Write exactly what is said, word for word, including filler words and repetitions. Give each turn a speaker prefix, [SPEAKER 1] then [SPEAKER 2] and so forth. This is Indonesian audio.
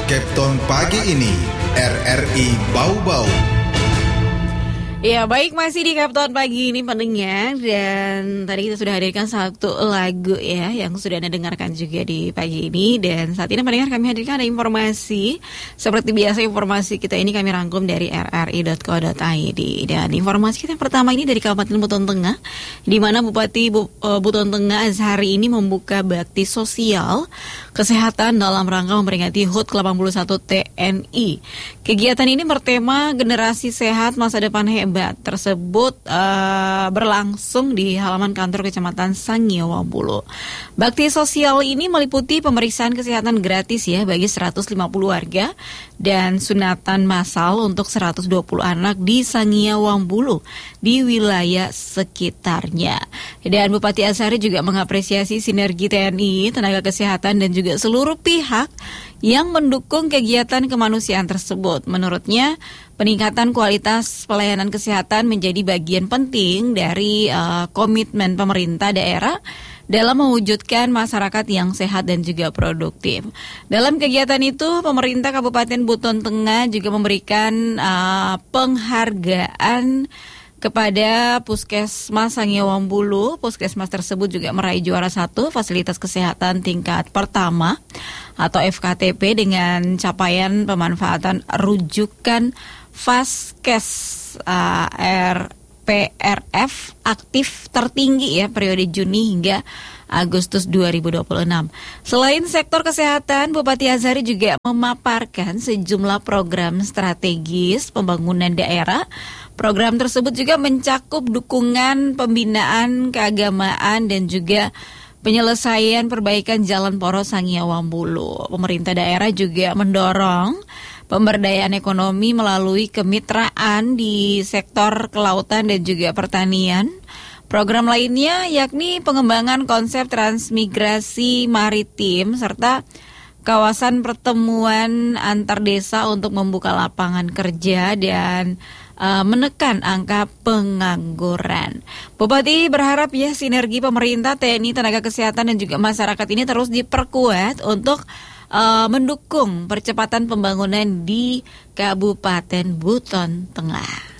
[SPEAKER 1] Kapten Pagi ini R R I Bau-Bau.
[SPEAKER 2] Ya baik, masih di Kapten Pagi ini pendengar. Dan tadi kita sudah hadirkan satu lagu ya yang sudah Anda dengarkan juga di pagi ini. Dan saat ini pendengar kami hadirkan ada informasi. Seperti biasa informasi kita ini kami rangkum dari r r i dot co dot i d. Dan informasi kita yang pertama ini dari Kabupaten Buton Tengah, di mana Bupati Bu, uh, Buton Tengah Azhari ini membuka bakti sosial kesehatan dalam rangka memperingati H U T ke delapan puluh satu T N I. Kegiatan ini bertema generasi sehat masa depan hebat. Tersebut uh, berlangsung di halaman kantor Kecamatan Sangihe Wambulu. Bakti sosial ini meliputi pemeriksaan kesehatan gratis ya bagi seratus lima puluh warga dan sunatan massal untuk seratus dua puluh anak di Sangihe Wambulu di wilayah sekitarnya. Dan Bupati Azhari juga mengapresiasi sinergi T N I, tenaga kesehatan dan juga seluruh pihak yang mendukung kegiatan kemanusiaan tersebut. Menurutnya, peningkatan kualitas pelayanan kesehatan menjadi bagian penting dari uh, komitmen pemerintah daerah dalam mewujudkan masyarakat yang sehat dan juga produktif. Dalam kegiatan itu, pemerintah Kabupaten Buton Tengah juga memberikan uh, penghargaan kepada Puskesmas Sangihe Wambulu. Puskesmas tersebut juga meraih juara satu fasilitas kesehatan tingkat pertama atau F K T P dengan capaian pemanfaatan rujukan Vaskes uh, R P R F aktif tertinggi ya periode Juni hingga Agustus dua ribu dua puluh enam. Selain sektor kesehatan, Bupati Azhari juga memaparkan sejumlah program strategis pembangunan daerah. Program tersebut juga mencakup dukungan pembinaan keagamaan dan juga penyelesaian perbaikan jalan poros Sangihe Wambulu. Pemerintah daerah juga mendorong pemberdayaan ekonomi melalui kemitraan di sektor kelautan dan juga pertanian. Program lainnya yakni pengembangan konsep transmigrasi maritim serta kawasan pertemuan antar desa untuk membuka lapangan kerja dan uh, menekan angka pengangguran. Bupati berharap ya sinergi pemerintah, T N I, tenaga kesehatan dan juga masyarakat ini terus diperkuat untuk uh, mendukung percepatan pembangunan di Kabupaten Buton Tengah.